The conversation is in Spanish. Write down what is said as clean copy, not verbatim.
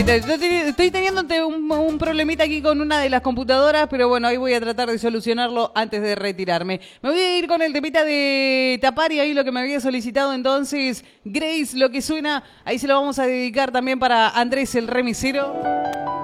Estoy teniendo un problemita aquí con una de las computadoras, pero bueno, ahí voy a tratar de solucionarlo antes de retirarme. Me voy a ir con el temita de Tapari, ahí lo que me había solicitado entonces. Grace, lo que suena, ahí se lo vamos a dedicar también para Andrés el remisero.